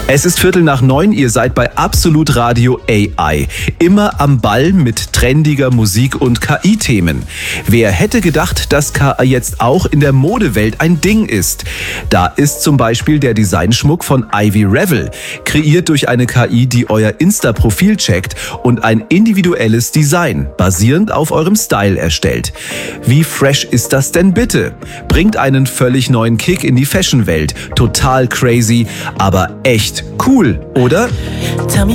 Es ist 8:45, ihr seid bei Absolut Radio AI. Immer am Ball mit trendiger Musik und KI-Themen. Wer hätte gedacht, dass KI jetzt auch in der Modewelt ein Ding ist? Da ist zum Beispiel der Designschmuck von Ivy Revel, kreiert durch eine KI, die euer Insta-Profil checkt und ein individuelles Design, basierend auf eurem Style erstellt. Wie fresh ist das denn bitte? Bringt einen völlig neuen Kick in die Fashion-Welt. Total crazy, aber echt cool, oder? Tell me